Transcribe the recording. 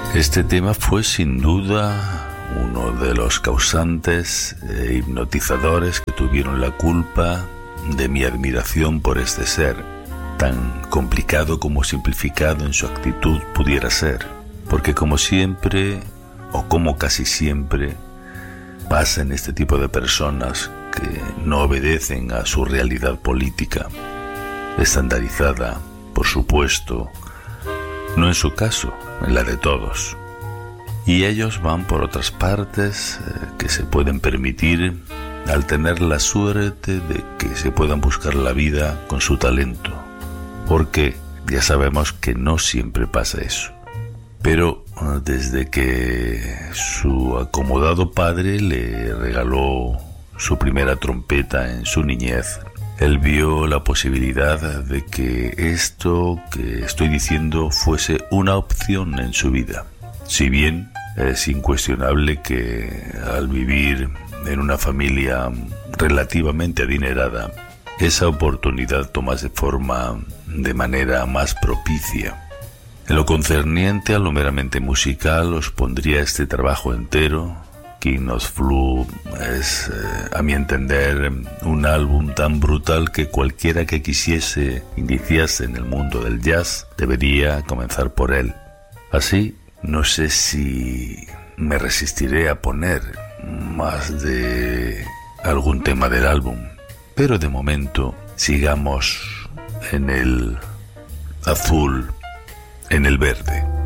Este tema fue sin duda uno de los causantes e hipnotizadores que tuvieron la culpa de mi admiración por este ser, tan complicado como simplificado en su actitud pudiera ser, porque como siempre, o como casi siempre, pasa en este tipo de personas que no obedecen a su realidad política, estandarizada, por supuesto, no en su caso, en la de todos. Y ellos van por otras partes que se pueden permitir al tener la suerte de que se puedan buscar la vida con su talento, porque ya sabemos que no siempre pasa eso. Pero desde que su acomodado padre le regaló su primera trompeta en su niñez, él vio la posibilidad de que esto que estoy diciendo fuese una opción en su vida. Si bien es incuestionable que al vivir en una familia relativamente adinerada, esa oportunidad tomase forma de manera más propicia. En lo concerniente a lo meramente musical, os pondría este trabajo entero. King of Flu es, a mi entender, un álbum tan brutal que cualquiera que quisiese iniciarse en el mundo del jazz debería comenzar por él. Así, no sé si me resistiré a poner más de algún tema del álbum, pero de momento sigamos en el azul, en el verde.